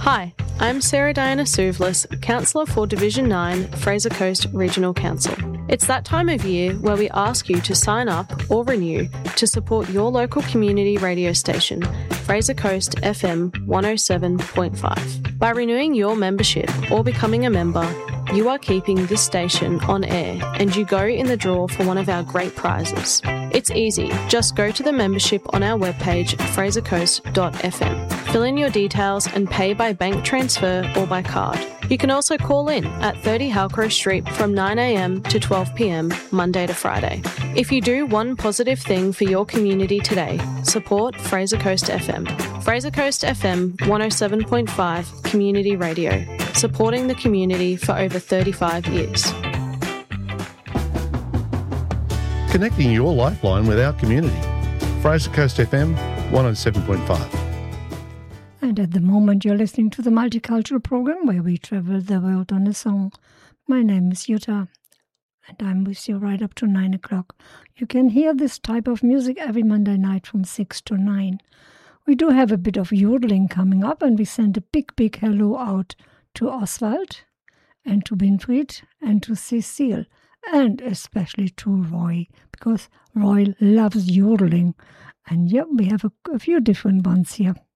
Hi, I'm Sarah Diana Souvlis, Councillor for Division 9, Fraser Coast Regional Council. It's that time of year where we ask you to sign up or renew to support your local community radio station, Fraser Coast FM 107.5. By renewing your membership or becoming a member, you are keeping this station on air and you go in the draw for one of our great prizes. It's easy. Just go to the membership on our webpage, frasercoast.fm. Fill in your details and pay by bank transfer or by card. You can also call in at 30 Halcrow Street from 9am to 12pm, Monday to Friday. If you do one positive thing for your community today, support Fraser Coast FM. Fraser Coast FM 107.5 Community Radio, supporting the community for over 35 years. Connecting your lifeline with our community. Fraser Coast FM 107.5. And at the moment you're listening to the Multicultural Program where we travel the world on a song. My name is Jutta and I'm with you right up to 9 o'clock. You can hear this type of music every Monday night from 6 to 9. We do have a bit of yodeling coming up and we send a big hello out to Oswald and to Winfried and to Cecile and especially to Roy because Roy loves yodeling. And yeah, we have a few different ones here.